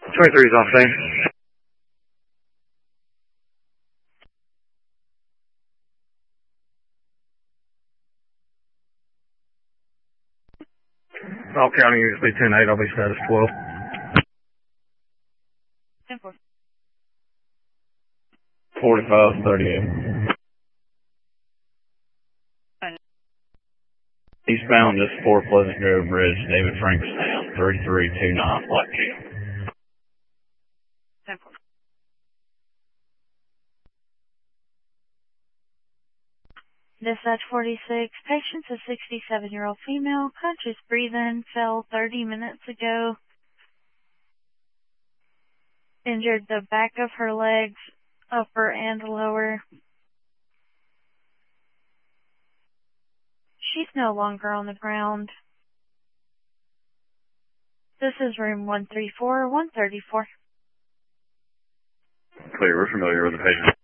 23 is off scene. All county units be 10-8, I'll be status 12. 10-4. 45-38. Eastbound, this 4 Pleasant Grove Bridge, David Frankenstein, 3329, Black Key. 10-4. Dispatch 46, patient's a 67-year-old female, conscious breathing, fell 30 minutes ago. Injured the back of her legs, upper and lower. She's no longer on the ground. This is room 134, 134. Clear, we're familiar with the patient.